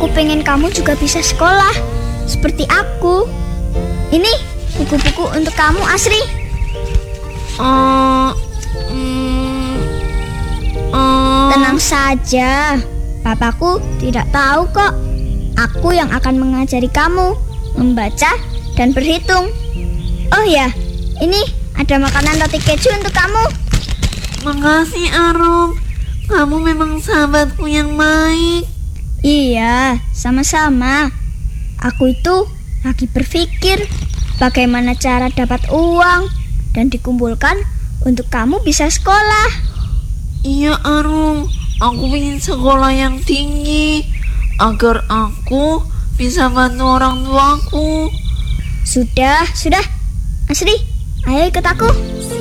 Aku pengen kamu juga bisa sekolah seperti aku. Ini buku-buku untuk kamu, Asri. Tenang saja, papaku tidak tahu kok. Aku yang akan mengajari kamu membaca dan berhitung. Oh ya, ini ada makanan roti keju untuk kamu. Makasih Arum, kamu memang sahabatku yang baik. Iya, sama-sama. Aku itu lagi berpikir bagaimana cara dapat uang dan dikumpulkan untuk kamu bisa sekolah. Iya Arum, aku ingin sekolah yang tinggi agar aku bisa bantu orang tuaku. Sudah, Asri, ayo ikut aku.